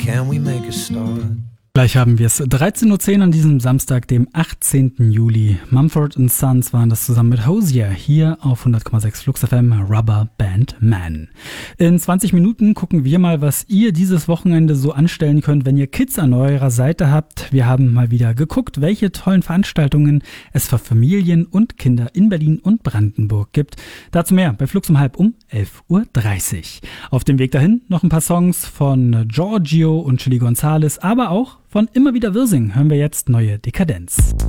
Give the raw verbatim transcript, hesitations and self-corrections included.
Can we make a start? Gleich haben wir es. dreizehn Uhr zehn an diesem Samstag, dem achtzehnten Juli. Mumford and Sons waren das zusammen mit Hozier hier auf hundert Komma sechs Flux F M, Rubber Band Man. In zwanzig Minuten gucken wir mal, was ihr dieses Wochenende so anstellen könnt, wenn ihr Kids an eurer Seite habt. Wir haben mal wieder geguckt, welche tollen Veranstaltungen es für Familien und Kinder in Berlin und Brandenburg gibt. Dazu mehr bei Flux um halb um elf Uhr dreißig. Auf dem Weg dahin noch ein paar Songs von Giorgio und Chili Gonzales, aber auch von Immer wieder Wirsing hören wir jetzt Neue Dekadenz.